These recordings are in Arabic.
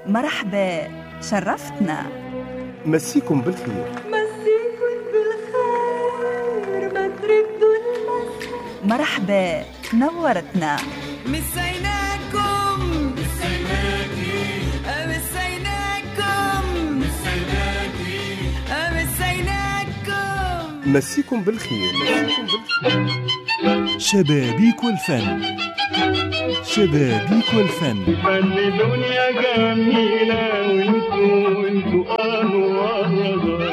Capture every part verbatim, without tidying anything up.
مرحبا، شرفتنا. مسيكم بالخير. مسيكم بالخير، ما تردوا المسا. مرحبا، نورتنا. مسيناكم مسيناكي مسيناكم مسيناكي مسيناكم. مسيكم بالخير. مسيكم بالخير. شبابيك والفن. شبابيك والفن. فن دنيا جميلة وانتو وانتو أنوار.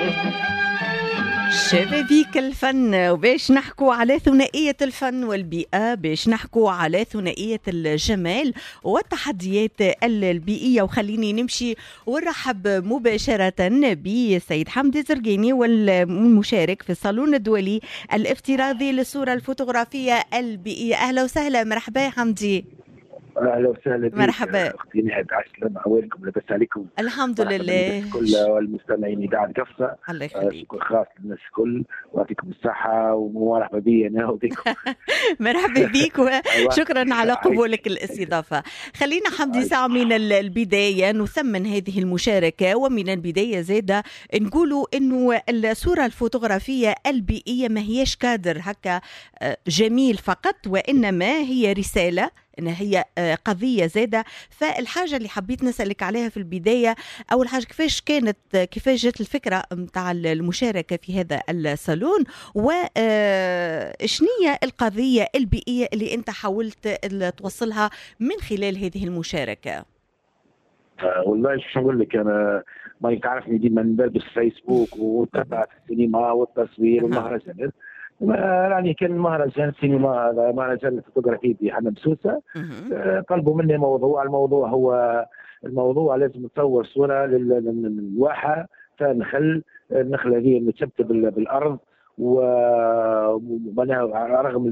شبابيك الفن، وباش نحكوا على ثنائية الفن والبيئة، باش نحكوا على ثنائية الجمال والتحديات البيئية. وخليني نمشي ونرحب مباشرة بسيد حمدي زرقيني والمشارك في الصالون الدولي الافتراضي للصورة الفوتوغرافية البيئية. أهلا وسهلا. مرحبا حمدي. اهلا وسهلا بك مرحبا. اختي نهاد، عسلامة عوالكم، لاباس عليكم؟ الحمد لله. كل والمستمعين اذاعه قفصه. الله يخليك. شكر خاص للناس الكل، ويعطيكم الصحه ومرحبا بي انا وبكم. مرحبا بك وشكرا على قبولك الاستضافه. خلينا حمدي ساعه من البدايه نثمن هذه المشاركه، ومن البدايه زاده نقولوا انه الصوره الفوتوغرافيه البيئيه ما هيش كادر هكا جميل فقط، وانما هي رساله، إن هي قضية زادة. فالحاجة اللي حبيت نسألك عليها في البداية، أول حاجة كيفاش كانت كيفاش جت الفكرة متاع المشاركة في هذا الصالون، وشنية القضية البيئية اللي أنت حاولت توصلها من خلال هذه المشاركة؟ آه والله شو نقول لك، أنا ما تعرفني ديما نبلبس فيسبوك وتبع السينما والتصوير والمهرجانات. يعني كان مهرجان سينما، هذا مهرجان الفوتوغرافي في حنا بسوسه. طلبوا مني موضوع، الموضوع هو الموضوع لازم تصور صوره للواحه تاع نخل، النخله هذه متثبته بالارض، ومعناها رغم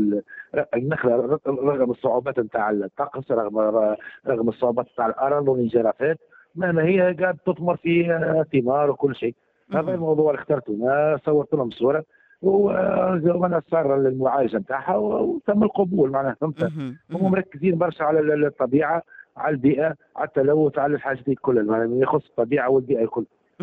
النخله رغم الصعوبات نتاع الطقس، رغم رغم الصعوبات نتاع الارض والانجرافات، مهما هي قاعد تثمر في ثمار وكل شيء. هذا الموضوع اللي اخترته، انا صورت لهم صوره وانا صار المعالجه نتاعها وتم القبول. معناها فهمت، هم مركزين برشا على الطبيعه، على البيئه، على التلوث، على الحاجات دي كلها، معناها يخص الطبيعه والبيئه الكل.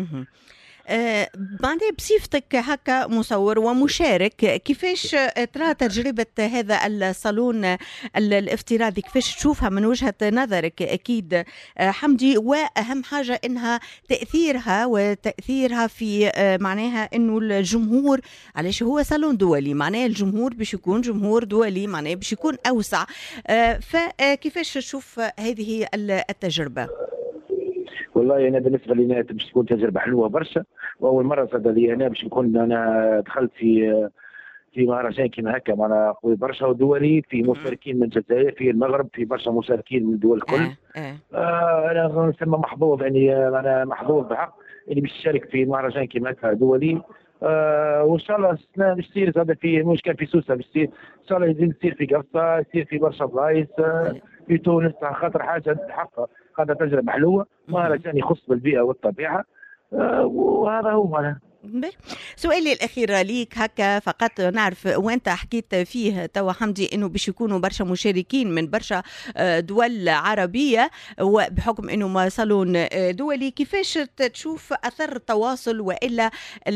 آه، بعدين بصفتك هكا مصور ومشارك، كيفاش ترى تجربة هذا الصالون الافتراضي؟ كيفاش تشوفها من وجهة نظرك أكيد آه حمدي؟ وأهم حاجة إنها تأثيرها وتأثيرها في آه معناها إنه الجمهور، علاش هو صالون دولي، معناه الجمهور باش يكون جمهور دولي، معناه باش يكون أوسع. آه فكيفاش تشوف هذه التجربة؟ والله انا بالنسبه لي باش تكون تجربه حلوه برشا، واول مره صدق لي انا باش نكون انا دخلت في في مهرجان كيما هكا معناها قوي برشا ودولي، في مشاركين من الجزائر، في المغرب، في برشا مشاركين من الدول الكل. آه. آه. آه انا نسمى محظوظ، يعني انا محظوظ بحق اني باش نشارك في مهرجان كيما هكا دولي. آه وان شاء الله السنه باش تصير هذا في مش كان في سوسه، باش تصير ان شاء الله يزيد تصير في قفصه، يصير في برشا بلايص، آه في تونس، خاطر حاجه حقها هذا تجربة حلوة، مهرجان يخص بالبيئة والطبيعة. آه وهذا هو معناها. سؤالي الأخير ليك هكا فقط نعرف، وانت حكيت فيه توا حمدي انه باش يكونوا برشا مشاركين من برشا دول عربية، وبحكم انه ما صالون دولي، كيفاش تشوف اثر التواصل والا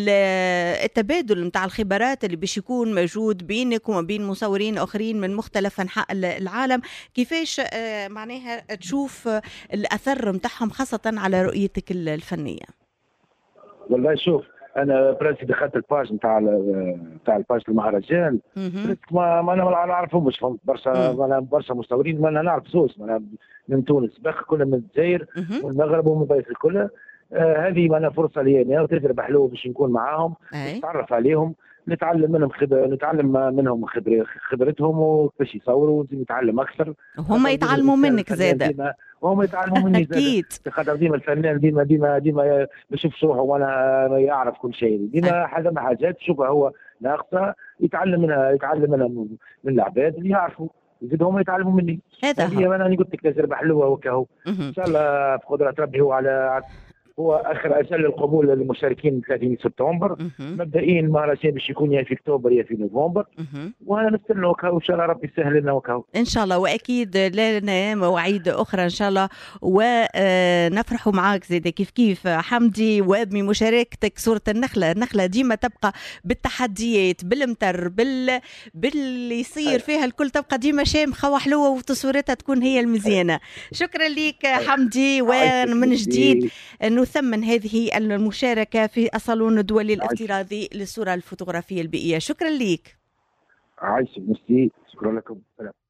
التبادل نتاع الخبرات اللي باش يكون موجود بينك وبين مصورين اخرين من مختلف انحاء العالم؟ كيفاش معناها تشوف الاثر نتاعهم خاصة على رؤيتك الفنية؟ والله شوف، انا براسي دخلت الباج نتاع نتاع الباج المهرجان، ما ما انا ما نعرفهمش، فهمت برشا، انا برشا مصورين ما نعرف زوز، انا من تونس باقي كلها من الجزائر والمغرب ومن بيت الكل. آه هذه معنا فرصه لي انا وتجربه حلوه باش نكون معاهم، نتعرف عليهم، نتعلم منهم خبر، نتعلم منهم خبر خبرتهم وكيفاش يصوروا، ونتعلم اكثر. هم يتعلموا منك زاده، وهم يتعلموا مني اكيد. خاطر ديما الفنان ديما ديما ديما ما يشوفش روحه وانا يعرف كل شيء، ديما حاجه ما حاجات يشوفها هو ناقصه يتعلم منها، يتعلم منها من العباد اللي يعرفوا، يزيد هم يتعلموا مني. هذا هي انا قلت لك تجربه حلوه وكهو، ان شاء الله بقدره ربي هو على هو اخر اجل القبول للمشاركين ثلاثين سبتمبر. مهم. مبدئيا المهرجان باش يكون يا في اكتوبر يا في نوفمبر، مهم. وانا نستنى وكاو ان شاء الله ربي يسهل لنا وكاو. ان شاء الله، واكيد لنا مواعيد اخرى ان شاء الله، ونفرحوا معاك زيد كيف كيف حمدي، وبمشاركتك صورة النخلة. النخلة ديما تبقى بالتحديات، بالمطر، بال باللي يصير فيها الكل، تبقى ديما شامخة وحلوة وتصورتها تكون هي المزيانة. شكرا لك حمدي، ومن جديد نثمن هذه المشاركة في الصالون الدولي الافتراضي للصورة الفوتوغرافية البيئية. شكرا لك. عايش ميرسي، شكرا لكم. سلام.